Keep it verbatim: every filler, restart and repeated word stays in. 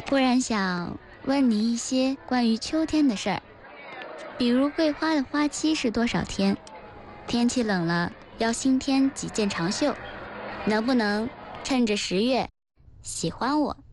忽然想问你一些关于秋天的事儿，比如桂花的花期是多少天？天气冷了要新添几件长袖，能不能趁着十月喜欢我？